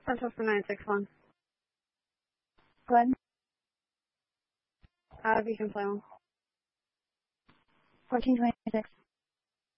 Central for 961. Go ahead. Beacon Play 1. 1426.